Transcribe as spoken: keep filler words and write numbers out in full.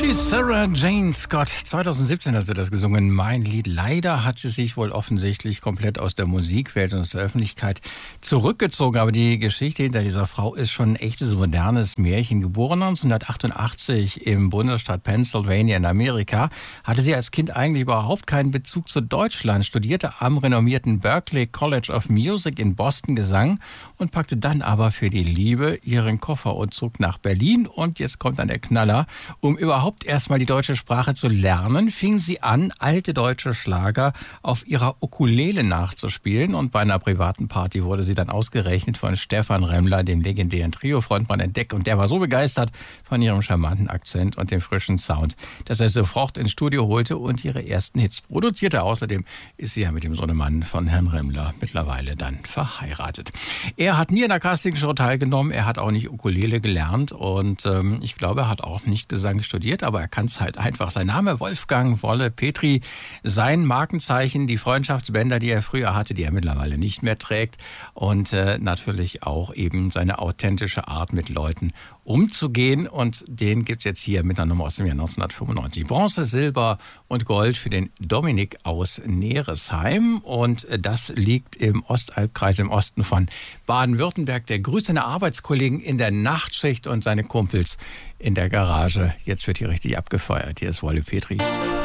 Die Sarah Jane Scott, zweitausendsiebzehn hat sie das gesungen, Mein Lied. Leider hat sie sich wohl offensichtlich komplett aus der Musikwelt und aus der Öffentlichkeit zurückgezogen. Aber die Geschichte hinter dieser Frau ist schon ein echtes modernes Märchen. Geboren neunzehnhundertachtundachtzig im Bundesstaat Pennsylvania in Amerika, hatte sie als Kind eigentlich überhaupt keinen Bezug zu Deutschland, studierte am renommierten Berklee College of Music in Boston Gesang und packte dann aber für die Liebe ihren Koffer und zog nach Berlin. Und jetzt kommt dann der Knaller, um überhaupt erstmal die deutsche Sprache zu lernen, fing sie an, alte deutsche Schlager auf ihrer Ukulele nachzuspielen. Und bei einer privaten Party wurde sie dann ausgerechnet von Stephan Remmler, dem legendären Trio-Frontmann, entdeckt. Und der war so begeistert von ihrem charmanten Akzent und dem frischen Sound, dass er sie sofort ins Studio holte und ihre ersten Hits produzierte. Außerdem ist sie ja mit dem Sohnemann von Herrn Remmler mittlerweile dann verheiratet. Er hat nie in der Castingshow teilgenommen, er hat auch nicht Ukulele gelernt und ähm, ich glaube, er hat auch nicht Gesang studiert, aber er kann es halt einfach. Sein Name Wolfgang Wolle Petri, sein Markenzeichen, die Freundschaftsbänder, die er früher hatte, die er mittlerweile nicht mehr trägt und äh, natürlich auch eben seine authentische Art, mit Leuten umzugehen, und den gibt's jetzt hier mit einer Nummer aus dem Jahr neunzehnhundertfünfundneunzig. Bronze, Silber und Gold für den Dominik aus Neresheim, und das liegt im Ostalbkreis im Osten von Baden-Württemberg. Der grüßt seine Arbeitskollegen in der Nachtschicht und seine Kumpels in der Garage. Jetzt wird hier richtig abgefeiert. Hier ist Wolle Petri.